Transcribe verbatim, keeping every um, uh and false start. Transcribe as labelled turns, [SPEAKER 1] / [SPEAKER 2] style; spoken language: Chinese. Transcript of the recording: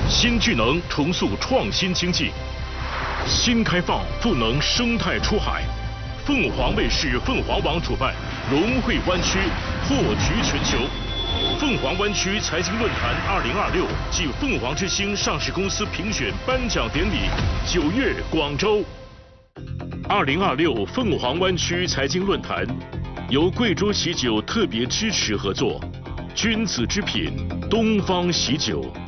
[SPEAKER 1] 新巨能重塑创新经济，新开放赋能生态出海。凤凰卫视凤凰网主办融汇湾区破局全球。凤凰湾区财经论坛二零二六暨凤凰之星上市公司评选颁奖典礼，九月广州。二零二六凤凰湾区财经论坛由贵州喜酒特别支持合作，君子之品东方喜酒。